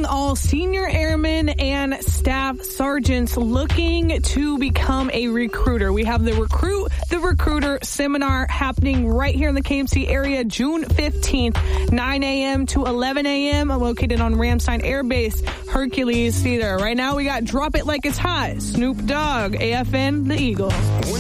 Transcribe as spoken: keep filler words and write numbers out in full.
all senior airmen and staff sergeants looking to become a recruiter. We have the Recruit the Recruiter seminar happening right here in the K M C area, June fifteenth, nine a.m. to eleven a.m., located on Ramstein Air Base, Hercules Theater. Right now, we got Drop It Like It's Hot, Snoop Dogg, A F N, The Eagle.